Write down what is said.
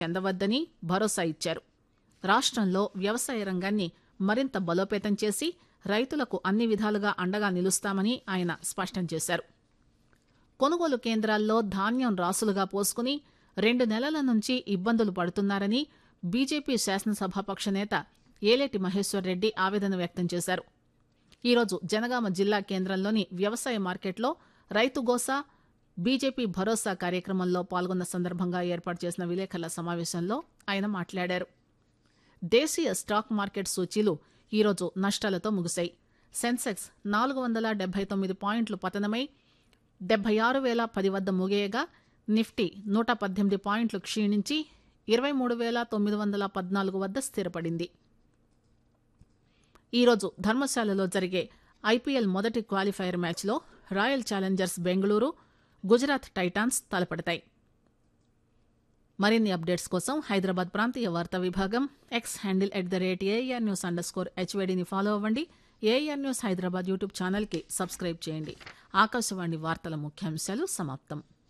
చెందవద్దని భరోసా ఇచ్చారు. రాష్ట్రంలో వ్యవసాయ రంగాన్ని మరింత బలోపేతం చేసి రైతులకు అన్ని విధాలుగా అండగా నిలుస్తామని ఆయన స్పష్టం చేశారు. కొనుగోలు కేంద్రాల్లో ధాన్యం రాసులుగా పోసుకుని 2 నెలల నుంచి ఇబ్బందులు పడుతున్నారని బీజేపీ శాసనసభాపక్ష నేత ఏలేటి మహేశ్వర్ రెడ్డి ఆవేదన వ్యక్తం చేశారు. ఈరోజు జనగామ జిల్లా కేంద్రంలోని వ్యవసాయ మార్కెట్లో రైతుగోసా బీజేపీ భరోసా కార్యక్రమంలో పాల్గొన్న సందర్భంగా ఏర్పాటు చేసిన విలేకరుల సమావేశంలో ఆయన మాట్లాడారు. దేశీయ స్టాక్ మార్కెట్ సూచీలు ఈరోజు నష్టాలతో ముగిశాయి. సెన్సెక్స్ 479 పాయింట్లు పతనమై 76,010 వద్ద ముగియగా నిఫ్టీ 118 పాయింట్లు క్షీణించి 23,914 వద్ద స్థిరపడింది. ఈరోజు ధర్మశాలలో జరిగే ఐపీఎల్ మొదటి క్వాలిఫైయర్ మ్యాచ్లో royal Challengers Bengaluru, Gujarat Titans తలపడతాయి. మరిన్ని అప్డేట్స్ కోసం హైదరాబాద్ ప్రాంతీయ వార్తా విభాగం ఎక్స్ హ్యాండిల్ @AIRnews_HYDని ఫాలో అవ్వండి. ఏఆర్ న్యూస్ హైదరాబాద్ యూట్యూబ్ ఛానల్కి సబ్స్క్రైబ్ చేయండి. ఆకాశవాణి వార్తల ముఖ్యాంశాలు సమాప్తం.